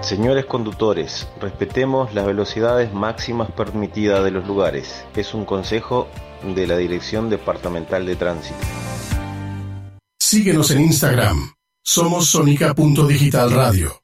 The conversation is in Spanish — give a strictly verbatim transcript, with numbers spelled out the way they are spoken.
Señores conductores, respetemos las velocidades máximas permitidas de los lugares. Es un consejo de la Dirección Departamental de Tránsito. Síguenos en Instagram. Somos Sonica punto Digital Radio.